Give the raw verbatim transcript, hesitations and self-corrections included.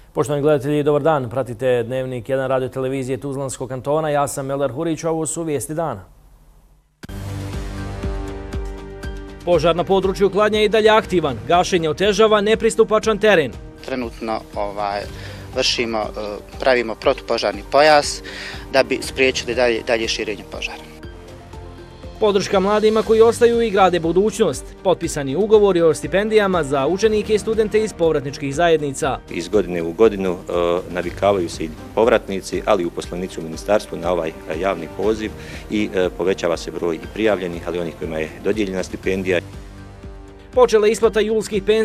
Poštovani gledatelji, dobar dan. Pratite Dnevnik jedan radio televizije Tuzlanskog kantona. Ja sam Meldar Hurić, ovo su vijesti dana. Požar na području Kladnja je i dalje aktivan. Gašenje otežava nepristupačan teren. Trenutno ovaj, vršimo, pravimo protupožarni pojas da bi spriječili dalje, dalje širenje požara. Podrška mladima koji ostaju i grade budućnost. Potpisani ugovori o stipendijama za učenike i studente iz povratničkih zajednica. Iz godine u godinu e, navikavaju se i povratnici, ali i uposlenici u ministarstvu na ovaj javni poziv i e, povećava se broj i prijavljenih, ali onih kojima je dodijeljena stipendija. Počela isplata julskih penzija